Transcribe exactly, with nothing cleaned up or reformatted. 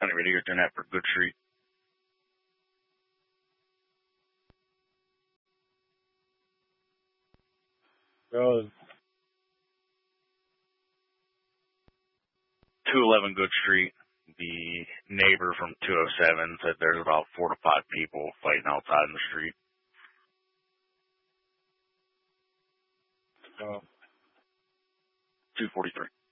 County Radio doing that for Good Street. Goes. two eleven Good Street. The neighbor from two oh seven said there's about four to five people fighting outside in the street. Oh. two forty-three.